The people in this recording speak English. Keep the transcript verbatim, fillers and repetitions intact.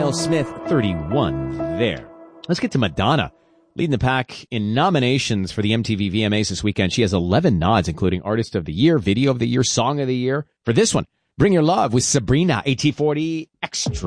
Miles Smith, thirty-one there. Let's get to Madonna, leading the pack in nominations for the M T V V M As this weekend. She has eleven nods, including Artist of the Year, Video of the Year, Song of the Year. For this one, Bring Your Love with Sabrina, A T forty Extra.